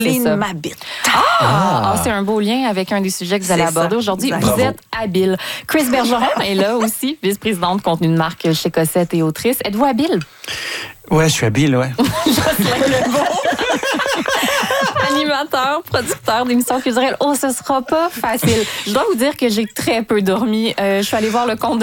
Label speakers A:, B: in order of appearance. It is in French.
A: m'habite.
B: C'est un beau lien avec un des sujets que vous allez aborder aujourd'hui. Vous êtes habile. Chris Bergeron est là aussi, vice-présidente contenu de marque chez Cossette et autrice. Êtes-vous habile?
C: Ouais, je suis habile, ouais.
B: Animateur, producteur d'émissions culturelles. Ce sera pas facile. Je dois vous dire que j'ai très peu dormi. Je suis allée voir le compte